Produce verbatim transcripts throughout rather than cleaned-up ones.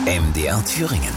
M D R Thüringen.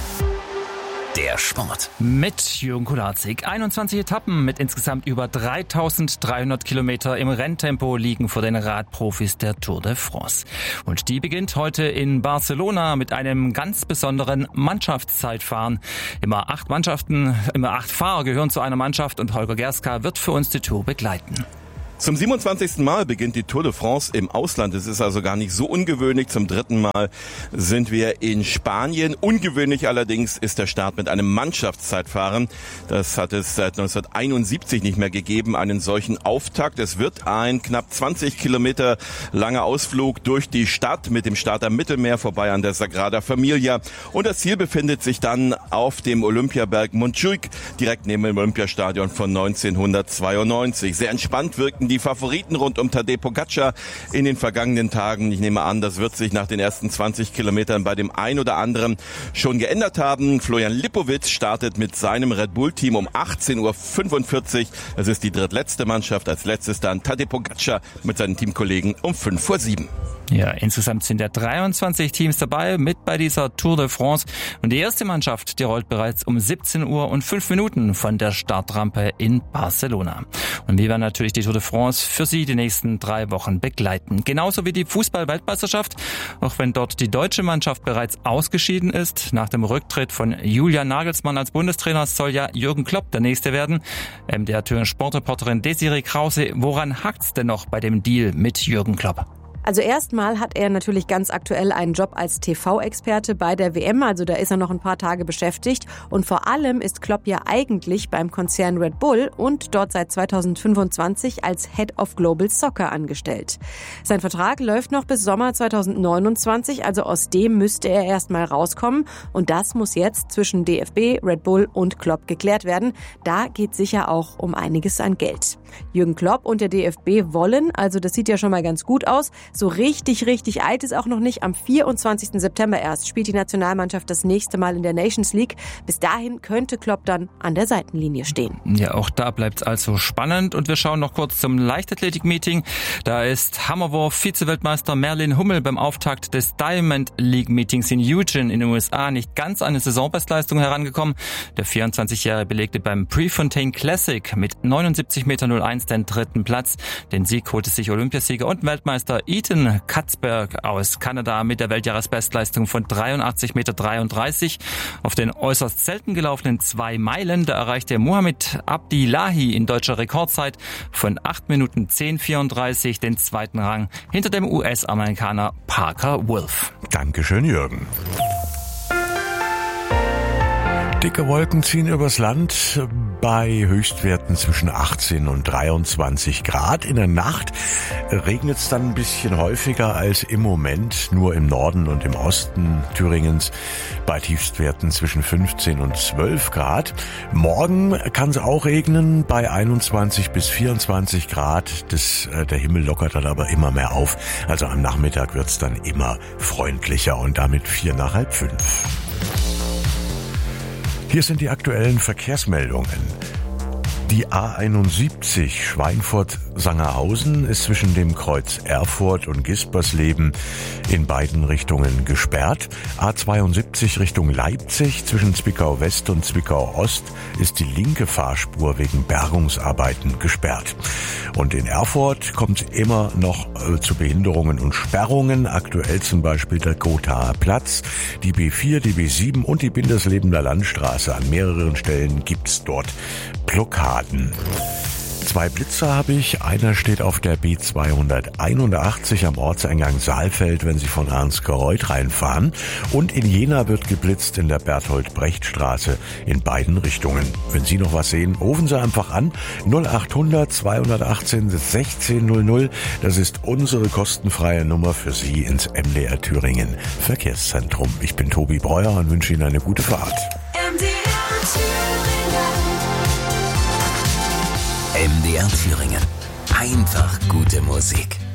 Der Sport. Mit Jürgen Kularzig. einundzwanzig Etappen mit insgesamt über dreitausenddreihundert Kilometer im Renntempo liegen vor den Radprofis der Tour de France. Und die beginnt heute in Barcelona mit einem ganz besonderen Mannschaftszeitfahren. Immer acht Mannschaften, immer acht Fahrer gehören zu einer Mannschaft und Holger Gerska wird für uns die Tour begleiten. Zum siebenundzwanzigsten Mal beginnt die Tour de France im Ausland. Es ist also gar nicht so ungewöhnlich. Zum dritten Mal sind wir in Spanien. Ungewöhnlich allerdings ist der Start mit einem Mannschaftszeitfahren. Das hat es seit neunzehnhunderteinundsiebzig nicht mehr gegeben, einen solchen Auftakt. Es wird ein knapp zwanzig Kilometer langer Ausflug durch die Stadt mit dem Start am Mittelmeer vorbei an der Sagrada Familia. Und das Ziel befindet sich dann auf dem Olympiaberg Montjuic, direkt neben dem Olympiastadion von neunzehnhundertzweiundneunzig. Sehr entspannt wirkten die Favoriten rund um Tadej Pogačar in den vergangenen Tagen. Ich nehme an, das wird sich nach den ersten zwanzig Kilometern bei dem ein oder anderen schon geändert haben. Florian Lipowitz startet mit seinem Red Bull-Team um achtzehn Uhr fünfundvierzig. Es ist die drittletzte Mannschaft. Als letztes dann Tadej Pogačar mit seinen Teamkollegen um fünf vor sieben. Ja, insgesamt sind ja dreiundzwanzig Teams dabei mit bei dieser Tour de France. Und die erste Mannschaft, die rollt bereits um siebzehn Uhr und fünf Minuten von der Startrampe in Barcelona. Und wir werden natürlich die Tour de France für Sie die nächsten drei Wochen begleiten. Genauso wie die Fußball-Weltmeisterschaft, auch wenn dort die deutsche Mannschaft bereits ausgeschieden ist. Nach dem Rücktritt von Julian Nagelsmann als Bundestrainer soll ja Jürgen Klopp der Nächste werden. M D R Thüringen Sportreporterin Desiree Krause, woran hakt's denn noch bei dem Deal mit Jürgen Klopp? Also erstmal hat er natürlich ganz aktuell einen Job als T V-Experte bei der W M, also da ist er noch ein paar Tage beschäftigt. Und vor allem ist Klopp ja eigentlich beim Konzern Red Bull und dort seit zweitausendfünfundzwanzig als Head of Global Soccer angestellt. Sein Vertrag läuft noch bis Sommer zweitausendneunundzwanzig, also aus dem müsste er erstmal rauskommen. Und das muss jetzt zwischen D F B, Red Bull und Klopp geklärt werden. Da geht sicher auch um einiges an Geld. Jürgen Klopp und der D F B wollen, also das sieht ja schon mal ganz gut aus, so richtig, richtig alt ist auch noch nicht. Am vierundzwanzigsten September erst spielt die Nationalmannschaft das nächste Mal in der Nations League. Bis dahin könnte Klopp dann an der Seitenlinie stehen. Ja, auch da bleibt es also spannend. Und wir schauen noch kurz zum Leichtathletik-Meeting. Da ist Hammerwurf-Vize-Weltmeister Merlin Hummel beim Auftakt des Diamond League-Meetings in Eugene in den U S A nicht ganz an eine Saisonbestleistung herangekommen. Der vierundzwanzigjährige belegte beim Prefontaine Classic mit neunundsiebzig Komma null eins Meter den dritten Platz. Den Sieg holte sich Olympiasieger und Weltmeister Ethan Katzberg aus Kanada mit der Weltjahresbestleistung von dreiundachtzig Komma dreiunddreißig Meter. Auf den äußerst selten gelaufenen zwei Meilen, da erreichte Mohamed Abdillahi in deutscher Rekordzeit von acht Minuten zehn Komma vierunddreißig den zweiten Rang hinter dem U S-Amerikaner Parker Wolf. Dankeschön, Jürgen. Dicke Wolken ziehen übers Land bei Höchstwerten zwischen achtzehn und dreiundzwanzig Grad. In der Nacht regnet es dann ein bisschen häufiger als im Moment, nur im Norden und im Osten Thüringens bei Tiefstwerten zwischen fünfzehn und zwölf Grad. Morgen kann es auch regnen bei einundzwanzig bis vierundzwanzig Grad. Das, äh, der Himmel lockert dann aber immer mehr auf. Also am Nachmittag wird es dann immer freundlicher und damit vier nach halb fünf. Hier sind die aktuellen Verkehrsmeldungen. Die A einundsiebzig Schweinfurt-Sangerhausen ist zwischen dem Kreuz Erfurt und Gispersleben in beiden Richtungen gesperrt. A zweiundsiebzig Richtung Leipzig zwischen Zwickau West und Zwickau Ost ist die linke Fahrspur wegen Bergungsarbeiten gesperrt. Und in Erfurt kommt es immer noch äh, zu Behinderungen und Sperrungen. Aktuell zum Beispiel der Gothaer Platz, die B vier, die B sieben und die Binderslebener Landstraße. An mehreren Stellen gibt's dort Blockaden. Zwei Blitzer habe ich. Einer steht auf der B zweihunderteinundachtzig am Ortseingang Saalfeld, wenn Sie von Ernstgereuth reinfahren. Und in Jena wird geblitzt in der Berthold-Brecht-Straße in beiden Richtungen. Wenn Sie noch was sehen, rufen Sie einfach an. null achthundert zweihundertachtzehn sechzehn null null. Das ist unsere kostenfreie Nummer für Sie ins M D R Thüringen Verkehrszentrum. Ich bin Tobi Breuer und wünsche Ihnen eine gute Fahrt. M D R Thüringen. M D R Thüringen. Einfach gute Musik.